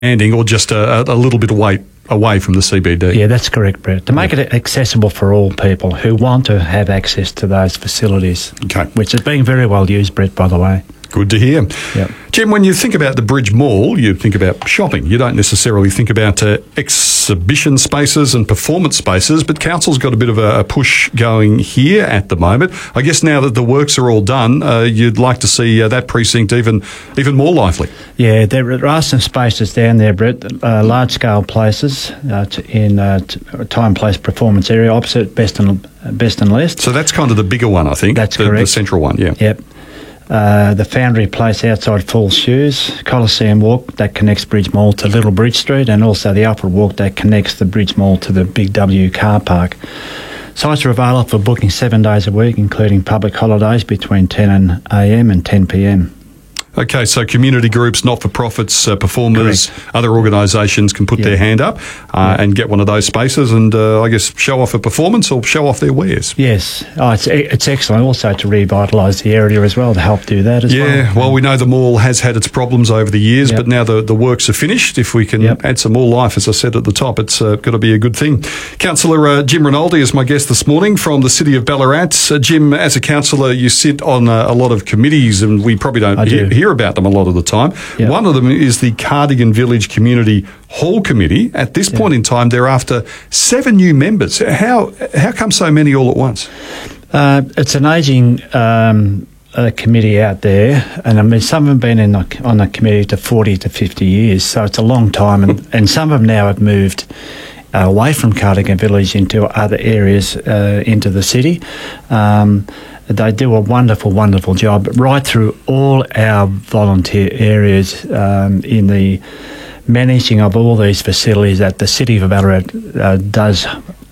landing or just a little bit away from the CBD. Yeah, that's correct, Brett. To make it accessible for all people who want to have access to those facilities, which is being very well used, Brett, by the way. Good to hear. Yep. Jim, when you think about the Bridge Mall, you think about shopping. You don't necessarily think about exhibition spaces and performance spaces, but council's got a bit of a push going here at the moment. I guess now that the works are all done, you'd like to see that precinct even more lively. Yeah, there are some spaces down there, Brett, large-scale places in time, place, performance area opposite Best and Lest. So that's kind of the bigger one, I think. That's correct. The central one, yeah. Yep. The Foundry Place outside Falls Shoes, Coliseum Walk that connects Bridge Mall to Little Bridge Street, and also the Upward Walk that connects the Bridge Mall to the Big W car park. Sites are available for booking 7 days a week, including public holidays between 10 a.m. and 10 p.m. Okay, so community groups, not-for-profits, performers, other organisations can put their hand up and get one of those spaces and, I guess, show off a performance or show off their wares. Yes. It's excellent also to revitalise the area as well, to help do that as well. Yeah, well, we know the mall has had its problems over the years, but now the works are finished. If we can add some more life, as I said at the top, it's got to be a good thing. Councillor Jim Rinaldi is my guest this morning from the City of Ballarat. Jim, as a councillor, you sit on a lot of committees and we probably don't hear about them a lot of the time. Yep. One of them is the Cardigan Village Community Hall Committee. At this point in time, they're after 7 new members. How come so many all at once? It's an ageing committee out there, and I mean some have been on the committee to 40 to 50 years, so it's a long time, and some of them now have moved away from Cardigan Village into other areas into the city. They do a wonderful, wonderful job right through all our volunteer areas in the managing of all these facilities that the City of Ballarat does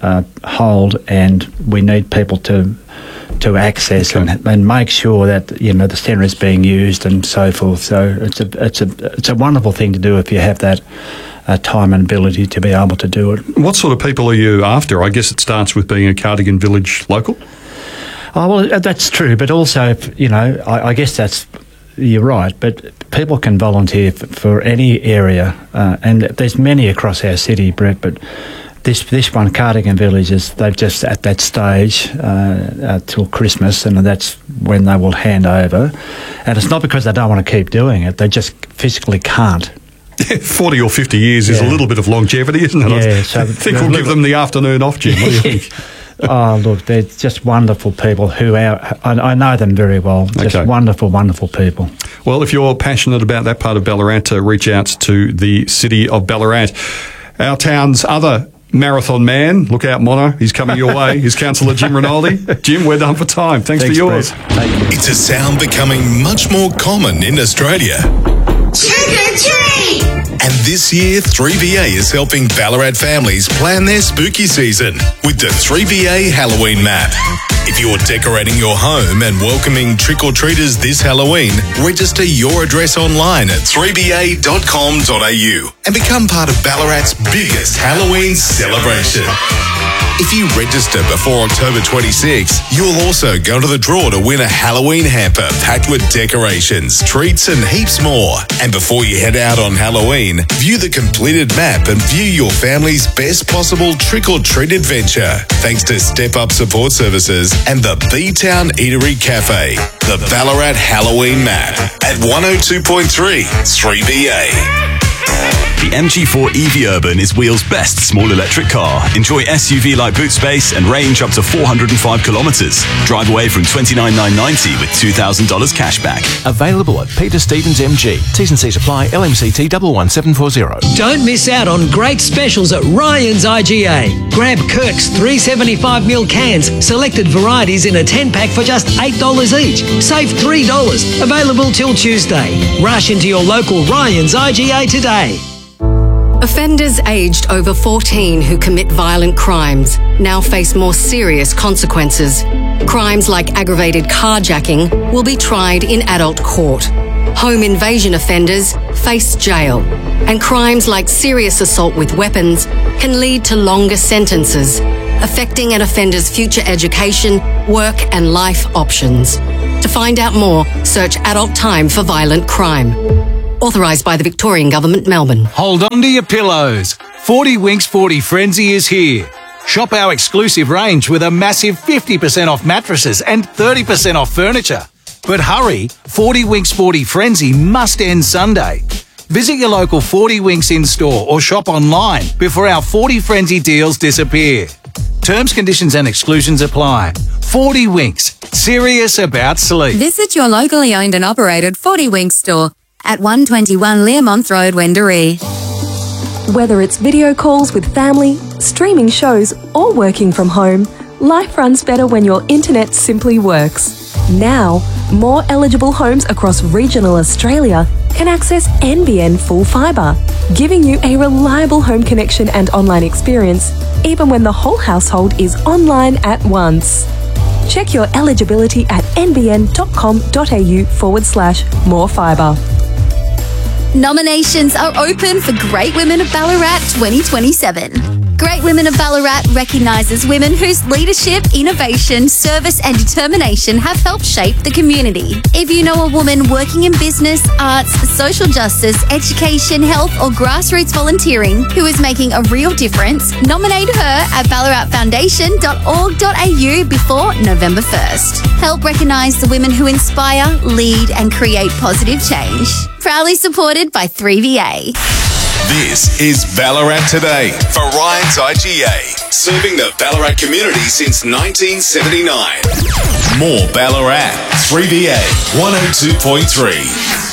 hold, and we need people to access and make sure that the centre is being used and so forth. So it's a wonderful thing to do if you have that time and ability to be able to do it. What sort of people are you after? I guess it starts with being a Cardigan Village local. Oh, well, that's true, but also, I guess you're right, but people can volunteer for any area, and there's many across our city, Brett, but this one, Cardigan Village, they're just at that stage till Christmas, and that's when they will hand over. And it's not because they don't want to keep doing it, they just physically can't. 40 or 50 years is a little bit of longevity, isn't it? Yeah, I think we'll give them the afternoon off, Jim. What do you think? Oh, look, they're just wonderful people I know them very well. Just wonderful, wonderful people. Well, if you're passionate about that part of Ballarat, reach out to the City of Ballarat. Our town's other marathon man, look out, Mono, he's coming your way. He's Councillor Jim Rinaldi. Jim, we're done for time. Thanks for yours. Thank you. It's a sound becoming much more common in Australia. Trick or treat! And this year, 3BA is helping Ballarat families plan their spooky season with the 3BA Halloween Map. If you're decorating your home and welcoming trick-or-treaters this Halloween, register your address online at 3ba.com.au and become part of Ballarat's biggest Halloween celebration. If you register before October 26, you'll also go to the draw to win a Halloween hamper packed with decorations, treats and heaps more. And before you head out on Halloween, view the completed map and view your family's best possible trick-or-treat adventure. Thanks to Step Up Support Services and the B-Town Eatery Cafe. The Ballarat Halloween Map at 102.3 3BA. The MG4 EV Urban is Wheel's best small electric car. Enjoy SUV-like boot space and range up to 405 kilometres. Drive away from $29,990 with $2,000 cash back. Available at Peter Stevens MG. T's and C's apply. LMCT 11740. Don't miss out on great specials at Ryan's IGA. Grab Kirk's 375ml cans, selected varieties in a 10-pack for just $8 each. Save $3. Available till Tuesday. Rush into your local Ryan's IGA today. Offenders aged over 14 who commit violent crimes now face more serious consequences. Crimes like aggravated carjacking will be tried in adult court. Home invasion offenders face jail. And crimes like serious assault with weapons can lead to longer sentences, affecting an offender's future education, work and life options. To find out more, search Adult Time for Violent Crime. Authorised by the Victorian Government, Melbourne. Hold on to your pillows. 40 Winks 40 Frenzy is here. Shop our exclusive range with a massive 50% off mattresses and 30% off furniture. But hurry, 40 Winks 40 Frenzy must end Sunday. Visit your local 40 Winks in-store or shop online before our 40 Frenzy deals disappear. Terms, conditions and exclusions apply. 40 Winks, serious about sleep. Visit your locally owned and operated 40 Winks store at 121 Learmonth Road, Wendouree. Whether it's video calls with family, streaming shows, or working from home, life runs better when your internet simply works. Now, more eligible homes across regional Australia can access NBN Full Fibre, giving you a reliable home connection and online experience, even when the whole household is online at once. Check your eligibility at nbn.com.au/morefibre. Nominations are open for Great Women of Ballarat 2027. Great Women of Ballarat recognises women whose leadership, innovation, service and determination have helped shape the community. If you know a woman working in business, arts, social justice, education, health or grassroots volunteering who is making a real difference, nominate her at ballaratfoundation.org.au before November 1st. Help recognise the women who inspire, lead and create positive change. Proudly supported by 3VA. This is Ballarat Today for Ryan's IGA, serving the Ballarat community since 1979. More Ballarat, 3VA 102.3.